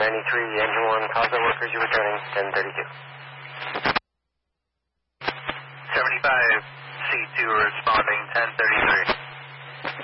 93, engine 1, Cosmo workers, you're returning, 1032. 75, C2 responding, 1033.